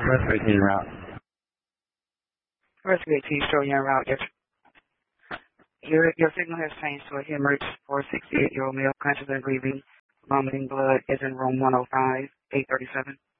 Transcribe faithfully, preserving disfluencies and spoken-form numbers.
Investigate to your route. Investigate to you, show you en route. Your, your, your signal has changed to a hemorrhage for a sixty-eight-year-old male conscious and breathing, vomiting blood is in room one oh five, eight thirty-seven.